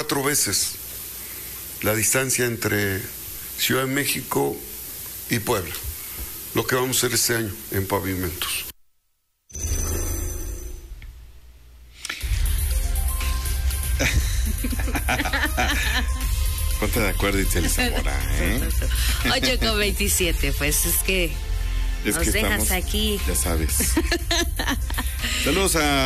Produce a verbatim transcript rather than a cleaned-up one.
cuatro veces la distancia entre Ciudad de México y Puebla, lo que vamos a hacer este año en pavimentos. Ponte de acuerdo, Itzel Zamora, ¿eh? ocho con veintisiete, pues es que es nos que dejas estamos, aquí. Ya sabes. Saludos a